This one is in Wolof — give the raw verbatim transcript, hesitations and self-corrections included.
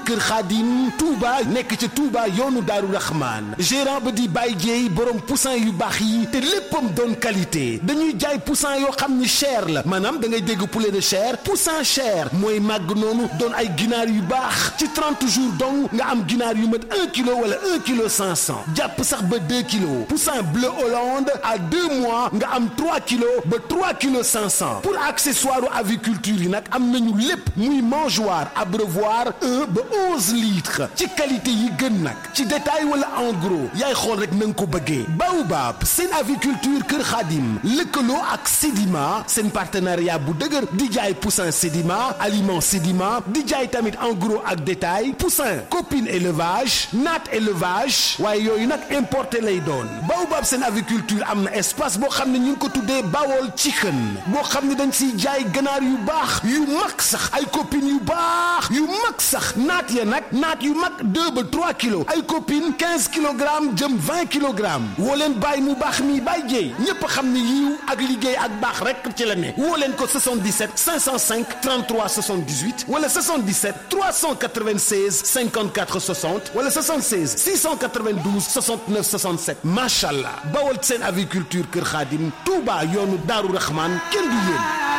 Kër Khadim Touba nekk ca Touba yoonu Daaru Rahman gérant ba di Baye Dieye borom poussin yu baax yi te léppam doon qualité dañuy jaay poussin yoo xam ni cher la maanaam da ngay dégg poulet de chair poussin cher mooy màgg noonu doon ay ginaar yu baax ci trente jours donc nga am ginaar yu mat un kilo wala un kilo cinq cent jàpp sax ba deux kilos poussin bleu Hollande à deux mois nga am trois kilos ba trois kilos cinq cent pour accessoire aviculture yi nag am nañu lépp muy mangeoire abreuvoir un ba onze litres ci qualité yi gën nag ci détail wala en gros yaay xool rek na nga ko bëggee Baobab seen aviculture Kër Khadim lëkkaloo ak Sedima seen partenariat bu dëgër di jaay poussin Sedima aliment Sedima di jaay tamit en gros ak détail poussin copine élevage naat élevage waaye yooyu nag importé lay doon Baobab seen aviculture am na espace boo xam ne ñu ngi ko tuddee Bawol Chicken boo xam ne dañ siy jaay ganaar yu baax yu mag sax ay copines yu baax yu mag sax naat ya nag naat yu mag deux ba trois kilos ay copines quinze kilogrammes jëm vingt kilogrammes woo leen bàyyi mu baax mi Baye Dieye ñépp xam ne yiw ak liggéey ak baax rek ci la ne woo leen ko soixante-dix-sept cinq cent cinq trente-trois soixante-dix-huit wala soixante-dix-sept trois cent quatre-vingt-seize cinquante-quatre soixante wala soixante-seize six cent quatre-vingt-douze soixante-neuf soixante-sept macha allah bawal seen aviculture Kër Khadim Touba yoonu Daaru Rahman kenn du yéen.